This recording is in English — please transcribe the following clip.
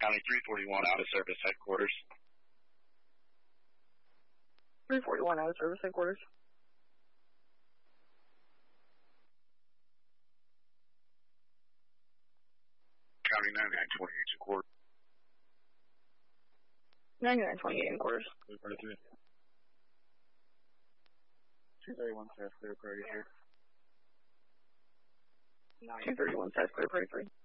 County 341 out of service headquarters. 341 out of service headquarters. County 9928 in quarters. 9928 in quarters. 231 says clear, priority 3. 231 says clear, priority 3.